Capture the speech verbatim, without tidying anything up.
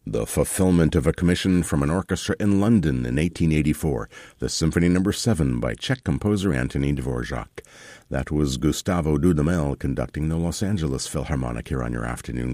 The fulfillment of a commission from an orchestra in London in eighteen eighty-four, the Symphony Number seven by Czech composer Anthony Dvorak. That was Gustavo Dudamel conducting the Los Angeles Philharmonic here on your afternoon